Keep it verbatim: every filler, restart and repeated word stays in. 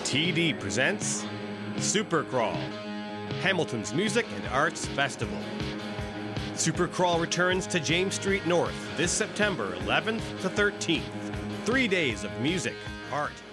T D presents Supercrawl, Hamilton's Music and Arts Festival. Supercrawl returns to James Street North this September eleventh to thirteenth. Three days of music, art,